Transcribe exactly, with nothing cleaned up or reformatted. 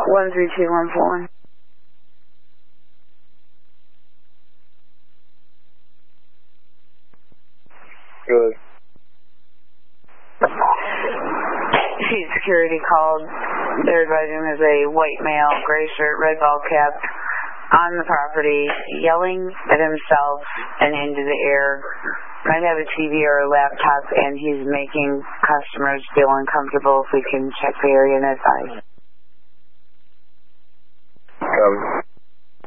one three two one four. Good. Seat security called. They're advising there's a white male, gray shirt, red ball cap on the property, yelling at himself and into the air. Might have a T V or a laptop, and he's making customers feel uncomfortable. If we can check the area and advise.